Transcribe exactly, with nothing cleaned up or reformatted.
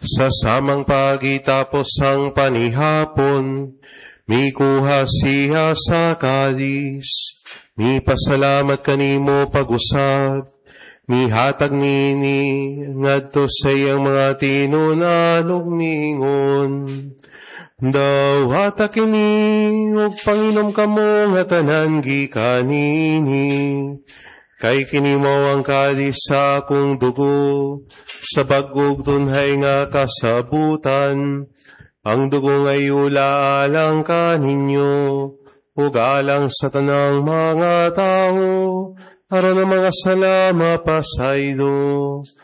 Sa samang pagitapos ang panihapon, mi kuha siya sa kadis, mi pasalamat kanimo pag-usab, mi hatag nini ngadto sa iyang mga tinunalog ningon. Daw hata kini ug panginom kamo nga tanan gikanini, kay kini mao ang kadis sa akong dugo, sa bag-og tunhay nga kasabutan. Ang dugo ngay ula alang kaninyo, ug alang sa tanang mga tao, aron ang mga sala mapasaylo.